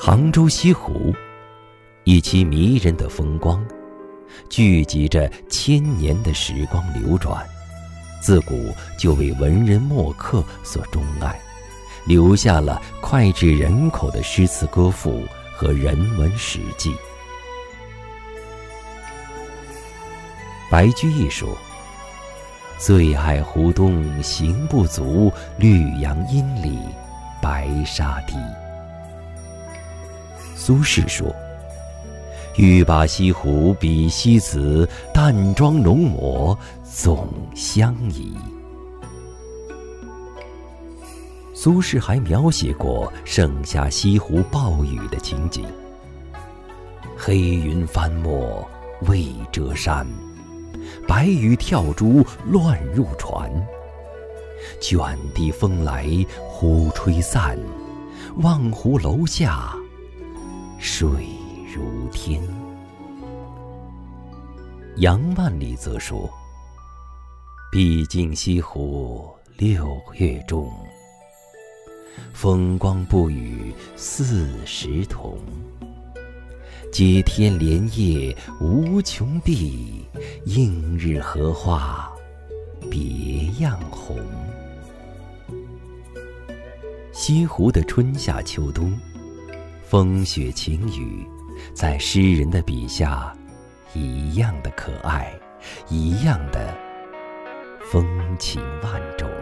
杭州西湖，以其迷人的风光，聚集着千年的时光流转，自古就为文人墨客所钟爱，留下了脍炙人口的诗词歌赋和人文史记。白居易说：“最爱湖东行不足，绿杨阴里白沙堤。”苏轼说：“欲把西湖比西子，淡妆浓抹总相宜。”苏轼还描写过盛夏西湖暴雨的情景：“黑云翻墨未遮山，白鱼跳珠乱入船。卷地风来忽吹散，望湖楼下水如天。”杨万里则说：“毕竟西湖6月中，风光不与40同。接天莲叶无穷碧，映日荷花别样红。”西湖的春夏秋冬，风雪晴雨，在诗人的笔下一样的可爱，一样的风情万种。